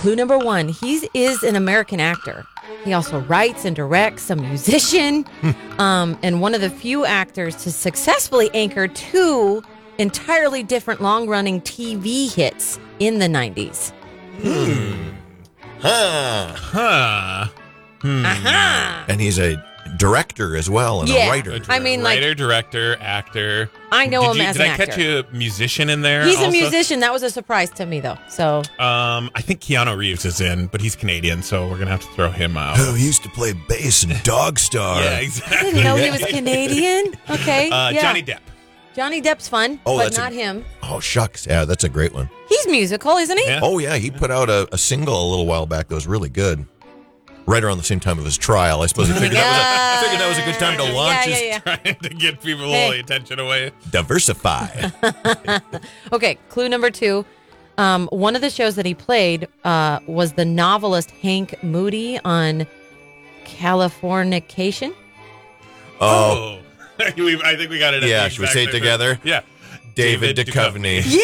Clue number 1, he is an American actor. He also writes and directs, a musician, and one of the few actors to successfully anchor 2 entirely different long-running TV hits in the 90s. And he's a director as well and a writer. Writer, director, actor. I know him as an actor. Did I catch a musician in there? He's also? a musician. That was a surprise to me, though. So, I think Keanu Reeves is in, but he's Canadian, so we're gonna have to throw him out. Oh, he used to play bass in Dog Star. Yeah, exactly. I didn't know he was Canadian. Okay, Johnny Depp. Johnny Depp's fun, but not him. Oh, shucks. Yeah, that's a great one. He's musical, isn't he? Yeah. Oh, yeah. He put out a single a little while back that was really good. Right around the same time of his trial. I suppose he figured, that was a good time to launch his... Trying to get people all the attention away. Diversify. Okay, clue number 2. One of the shows that he played was the novelist Hank Moody on Californication. Oh. I think we got it. Yeah, should we say it together? Yeah. David Duchovny. Yeah!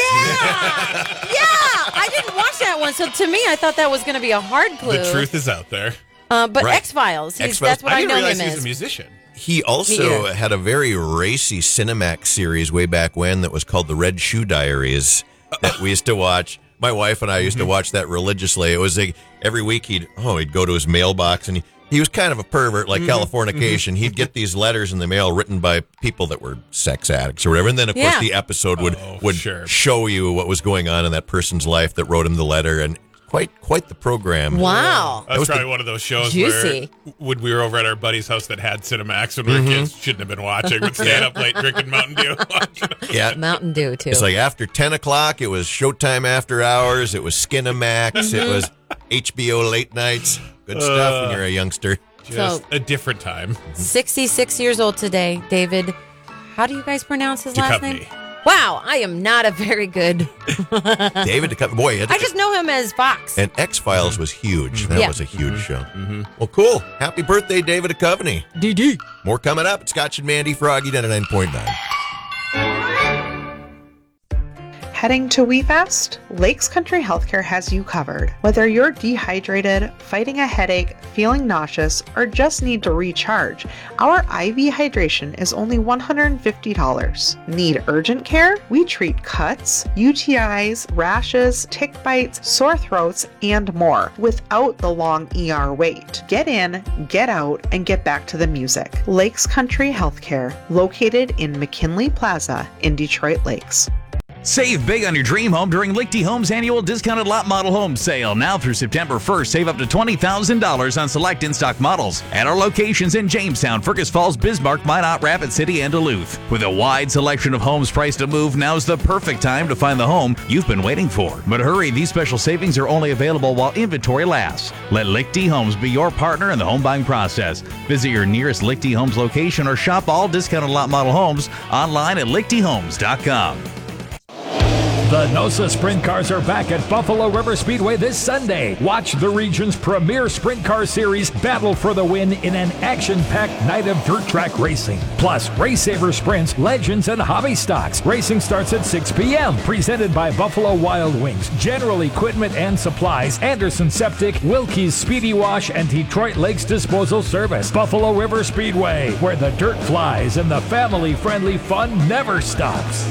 I didn't watch that one, so to me, I thought that was going to be a hard clue. The truth is out there. But right. X-Files, that's what I know him as. He's a musician. He also had a very racy Cinemax series way back when that was called The Red Shoe Diaries that we used to watch. My wife and I used to watch that religiously. It was like every week he'd go to his mailbox, and he was kind of a pervert like Californication. He'd get these letters in the mail written by people that were sex addicts or whatever. And then, of course, the episode would show you what was going on in that person's life that wrote him the letter. And quite the program. Wow. That was probably one of those shows where when we were over at our buddy's house that had Cinemax when we were kids, shouldn't have been watching. We'd stand up late drinking Mountain Dew. Yeah. Mountain Dew, too. It's like after 10 o'clock, it was Showtime After Hours, it was Skinamax, it was HBO Late Nights. Good stuff when you're a youngster. Just a different time. 66 years old today, David. How do you guys pronounce his last name? Wow, I am not a very good... David Duchovny. Boy, I just know him as Fox. And X-Files was huge. That was a huge show. Well, cool. Happy birthday, David Duchovny. DD. More coming up. It's Scotch and Mandy, Froggy 99.9. Heading to WeFast? Lakes Country Healthcare has you covered. Whether you're dehydrated, fighting a headache, feeling nauseous, or just need to recharge, our IV hydration is only $150. Need urgent care? We treat cuts, UTIs, rashes, tick bites, sore throats, and more without the long ER wait. Get in, get out, and get back to the music. Lakes Country Healthcare, located in McKinley Plaza in Detroit Lakes. Save big on your dream home during Lichty Homes annual discounted lot model home sale. Now through September 1st, save up to $20,000 on select in-stock models at our locations in Jamestown, Fergus Falls, Bismarck, Minot, Rapid City, and Duluth. With a wide selection of homes priced to move, now's the perfect time to find the home you've been waiting for. But hurry, these special savings are only available while inventory lasts. Let Lichty Homes be your partner in the home buying process. Visit your nearest Lichty Homes location or shop all discounted lot model homes online at lichtyhomes.com. The NOSA Sprint Cars are back at Buffalo River Speedway this Sunday. Watch the region's premier sprint car series battle for the win in an action-packed night of dirt track racing. Plus, Race Saver Sprints, Legends, and Hobby Stocks. Racing starts at 6 p.m. Presented by Buffalo Wild Wings, General Equipment and Supplies, Anderson Septic, Wilkie's Speedy Wash, and Detroit Lakes Disposal Service. Buffalo River Speedway, where the dirt flies and the family-friendly fun never stops.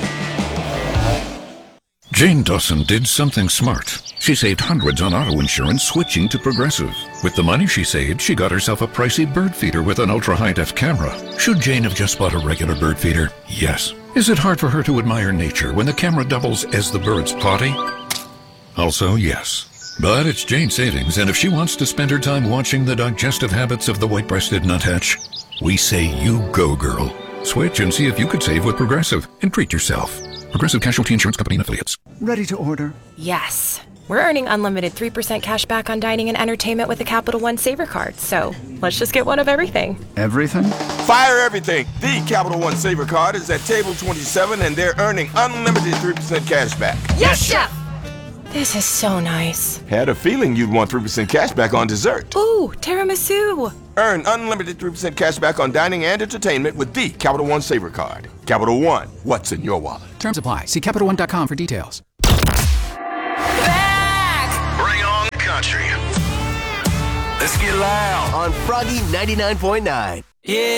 Jane Dawson did something smart. She saved hundreds on auto insurance switching to Progressive. With the money she saved, she got herself a pricey bird feeder with an ultra-high-def camera. Should Jane have just bought a regular bird feeder? Yes. Is it hard for her to admire nature when the camera doubles as the bird's potty? Also, yes. But it's Jane's savings, and if she wants to spend her time watching the digestive habits of the white-breasted nuthatch, we say you go, girl. Switch and see if you could save with Progressive and treat yourself. Progressive Casualty Insurance Company and Affiliates. Ready to order? Yes. We're earning unlimited 3% cash back on dining and entertainment with a Capital One Saver card, so let's just get one of everything. Everything? Fire everything! The Capital One Saver card is at table 27 and they're earning unlimited 3% cash back. Yes, Chef! This is so nice. Had a feeling you'd want 3% cash back on dessert. Ooh, tiramisu! Earn unlimited 3% cash back on dining and entertainment with the Capital One Saver card. Capital One, what's in your wallet? Terms apply. See CapitalOne.com for details. Back! Bring on the country. Let's get loud on Froggy 99.9. Yeah.